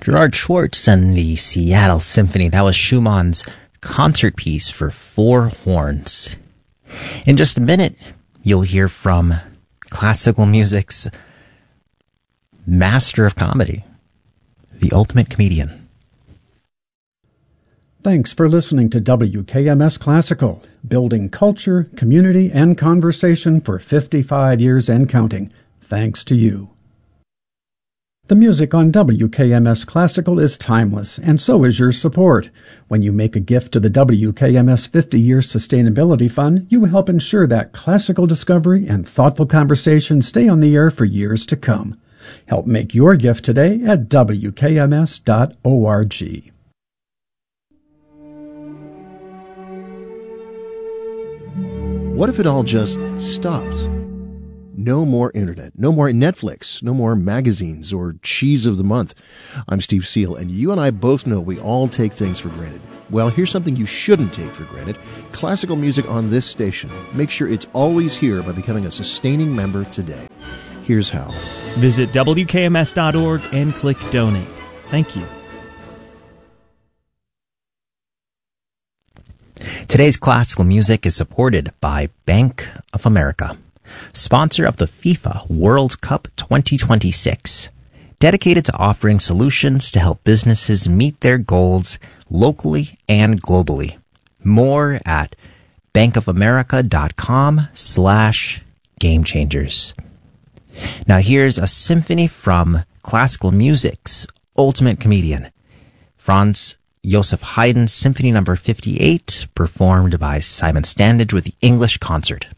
Gerard Schwartz and the Seattle Symphony. That was Schumann's concert piece for four horns. In just a minute, you'll hear from classical music's master of comedy, the ultimate comedian. Thanks for listening to WKMS Classical, building culture, community, and conversation for 55 years and counting. Thanks to you. The music on WKMS Classical is timeless, and so is your support. When you make a gift to the WKMS 50-Year Sustainability Fund, you help ensure that classical discovery and thoughtful conversation stay on the air for years to come. Help make your gift today at WKMS.org. What if it all just stopped? No more internet, no more Netflix, no more magazines or cheese of the month. I'm Steve Seal, and you and I both know we all take things for granted. Well, here's something you shouldn't take for granted. Classical music on this station. Make sure it's always here by becoming a sustaining member today. Here's how. Visit WKMS.org and click Donate. Thank you. Today's classical music is supported by Bank of America, sponsor of the FIFA World Cup 2026, dedicated to offering solutions to help businesses meet their goals locally and globally. More at bankofamerica.com/gamechangers. Now here's a symphony from classical music's ultimate comedian, Franz Joseph Haydn's Symphony No. 58, performed by Simon Standage with the English Concert.